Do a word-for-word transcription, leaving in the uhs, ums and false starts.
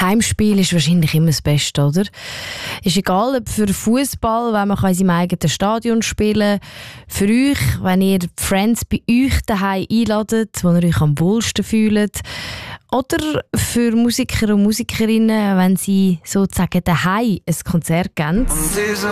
Heimspiel ist wahrscheinlich immer das Beste, oder? Ist egal, ob für Fußball, wenn man in seinem eigenen Stadion spielen kann. Für euch, wenn ihr Friends bei euch daheim einladet, wo ihr euch am wohlsten fühlt. Oder für Musiker und Musikerinnen, wenn sie sozusagen daheim ein Konzert geben.